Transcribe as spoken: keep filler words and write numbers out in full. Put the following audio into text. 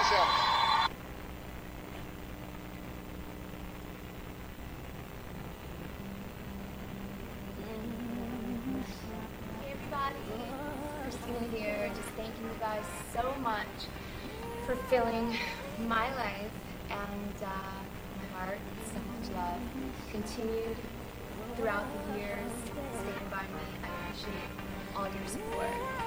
yourself. Hey everybody, Christina here, just thanking you guys so much for filling my life and uh, my heart with so much love. Continued throughout the years, staying by me. I appreciate all your support.